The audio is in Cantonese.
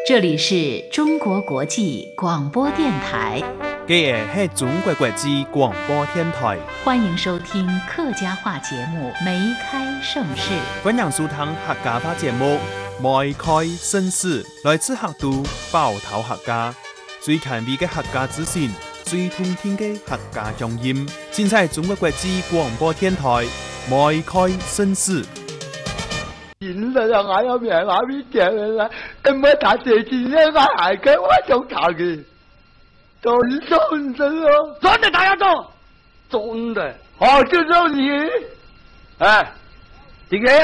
这里是中国国际广播电台。 这个是中国国际广播电台， 欢迎收听客家话节目《梅开盛世》。 欢迎收听客家话节目《梅开盛世》，来自客都包头客家，最前卫的客家资讯，最通天的客家乡音，尽在中国国际广播电台《梅开盛世》。 现在我有名，我咪叫啦，咁我打地钱咧，我系嘅，我想查嘅，真咯，真的大家做，真的，好就做你，哎，几个？